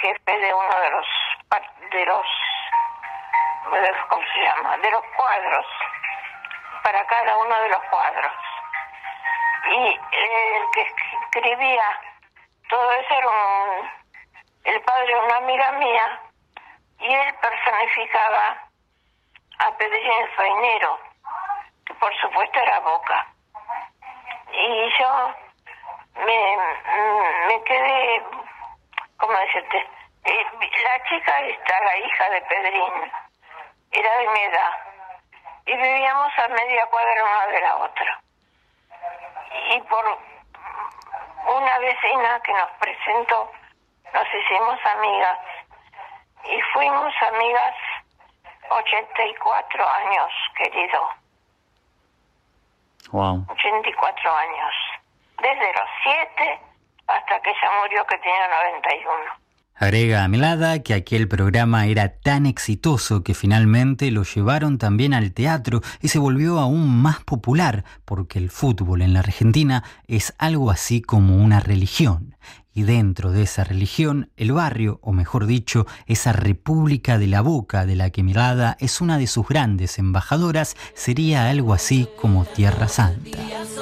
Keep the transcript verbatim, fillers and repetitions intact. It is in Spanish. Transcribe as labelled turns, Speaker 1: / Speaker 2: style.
Speaker 1: jefe de uno de los de los, de los ¿cómo se llama? De los cuadros, para cada uno de los cuadros. Y el que escribía todo eso era un, el padre de una amiga mía, y él personificaba a Pedrín el Fainero, que por supuesto era Boca. Y yo me, me quedé, ¿cómo decirte? Eh, la chica esta, la hija de Pedrín, era de mi edad, y vivíamos a media cuadra una de la otra. Y por una vecina que nos presentó, nos hicimos amigas, y fuimos amigas ochenta y cuatro años, querido.
Speaker 2: Wow.
Speaker 1: ochenta y cuatro años. Desde los siete hasta que ella murió, que tenía noventa y uno.
Speaker 2: Agrega Melada que aquel programa era tan exitoso que finalmente lo llevaron también al teatro y se volvió aún más popular, porque el fútbol en la Argentina es algo así como una religión. Y dentro de esa religión, el barrio, o mejor dicho, esa República de la Boca de la que Melada es una de sus grandes embajadoras, sería algo así como Tierra Santa.